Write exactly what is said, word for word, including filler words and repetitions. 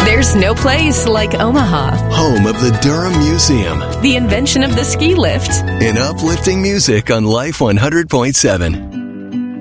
There's no place like Omaha. Home of the Durham Museum. The invention of the ski lift. And uplifting music on Life one hundred point seven.